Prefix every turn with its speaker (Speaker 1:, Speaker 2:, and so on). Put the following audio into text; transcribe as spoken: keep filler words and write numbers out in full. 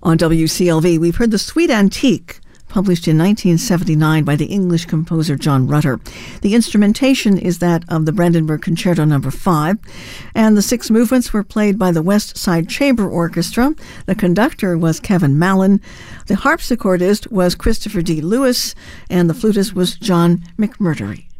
Speaker 1: On W C L V, we've heard the Suite Antique, published in nineteen seventy-nine by the English composer John Rutter. The instrumentation is that of the Brandenburg Concerto Number five, and the six movements were played by the West Side Chamber Orchestra. The conductor was Kevin Mallon. The harpsichordist was Christopher D. Lewis, and the flutist was John McMurtry.